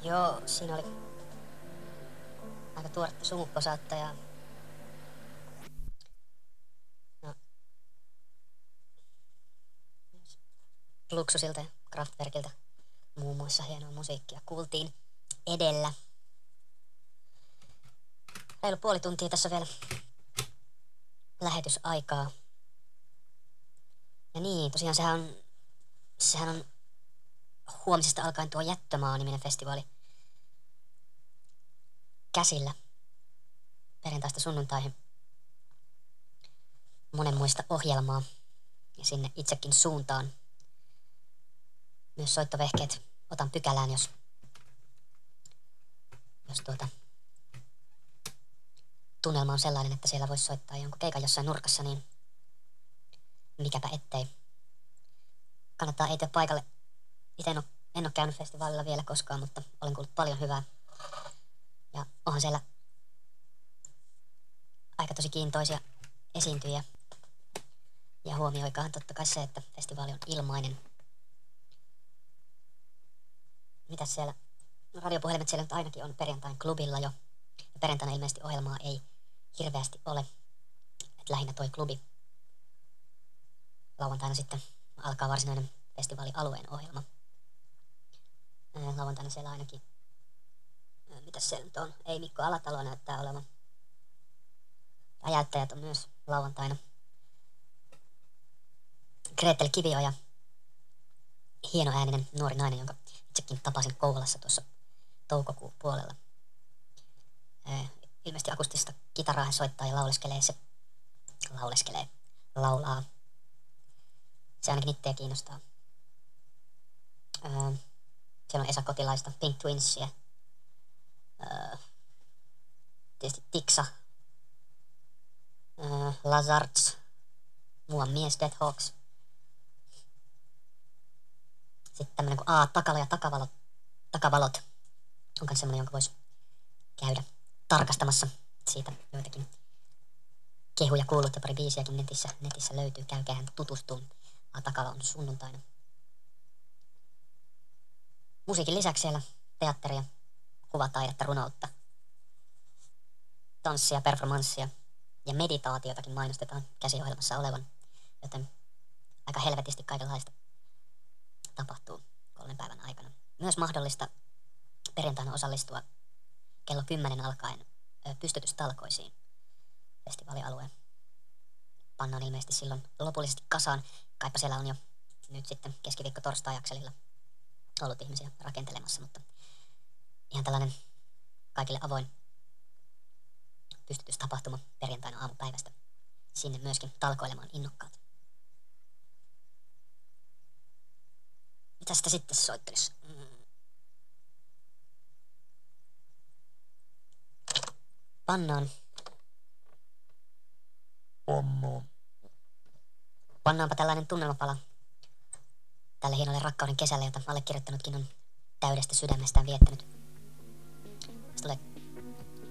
Joo, siinä oli aika tuoretta sumuposauttajaa. No, Luxusilta ja Kraftwerkiltä muun muassa hienoa musiikkia kuultiin edellä. Reilu puoli tuntia tässä vielä lähetysaikaa. Ja niin, tosiaan sehän on huomisesta alkaen tuo Jättömaa-niminen festivaali käsillä perjantaista sunnuntaihin. Monenmoista ohjelmaa ja sinne itsekin suuntaan. Myös soittovehkeet otan pykälään, jos tunnelma on sellainen, että siellä voisi soittaa jonkun keikan jossain nurkassa, niin mikäpä ettei. Kannattaa etyä paikalle. Itse en ole käynyt festivaalilla vielä koskaan, mutta olen kuullut paljon hyvää. Ja onhan siellä aika tosi kiintoisia esiintyjiä. Ja huomioikaahan totta kai se, että festivaali on ilmainen. Mitäs siellä? Radiopuhelimet siellä nyt ainakin on perjantain klubilla jo. Ja perjantaina ilmeisesti ohjelmaa ei hirveästi ole. Et lähinnä toi klubi. Lauantaina sitten alkaa varsinainen festivaalialueen ohjelma. Lauantaina siellä ainakin, mitäs siellä nyt on? Ei Mikko Alatalo näyttää olevan. Räjäyttäjät on myös lauantaina. Gretel Kivioja, hienoääninen nuori nainen, jonka itsekin tapasin Kouvolassa tuossa toukokuun puolella. Ilmeisesti akustista kitaraa hän soittaa ja laulaa. Se ainakin itseä kiinnostaa. Siellä on Esa Kotilaista, Pink Twinsia, tietysti Tiksa, Lazards, Muuan mies, Dead Hawks. Sitten tämmönen kuin Takala ja Takavalot on myös semmonen, jonka voisi käydä tarkastamassa. Siitä joitakin kehuja kuullut ja pari biisiäkin netissä löytyy. Käykäähän tutustumaan. Takala on sunnuntaina. Musiikin lisäksi siellä teatteria, kuvataidetta, runoutta, tanssia, performanssia ja meditaatiotakin mainostetaan käsiohjelmassa olevan, joten aika helvetisti kaikenlaista tapahtuu 3 päivän aikana. Myös mahdollista perjantaina osallistua kello 10 alkaen pystytystalkoisiin festivaalialueen. Pannaan ilmeisesti silloin lopullisesti kasaan. Kaipa siellä on jo nyt sitten keskiviikko-torstai-akselilla ollut ihmisiä rakentelemassa, mutta ihan tällainen kaikille avoin pystytystapahtuma perjantaina aamupäivästä. Sinne myöskin talkoilemaan innokkaat. Mitä sitä sitten soittelisi? Pannaanpa tällainen tunnelmapala tälle hienolle rakkauden kesälle, jota allekirjoittanutkin on täydestä sydämestään viettänyt